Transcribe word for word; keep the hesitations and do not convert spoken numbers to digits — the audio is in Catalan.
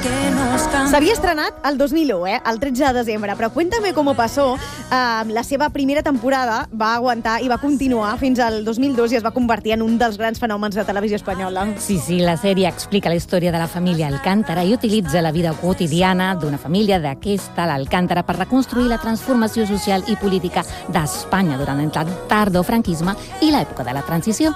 S'havia estrenat el dos mil u, eh? el tretze de desembre, però Cuéntame cómo pasó, eh, la seva primera temporada va aguantar i va continuar fins al dos mil dos i es va convertir en un dels grans fenòmens de televisió espanyola. Sí, sí, la sèrie explica la història de la família Alcántara i utilitza la vida quotidiana d'una família d'aquesta, l'Alcántara, per reconstruir la transformació social i política d'Espanya durant el tardofranquisme i l'època de la transició.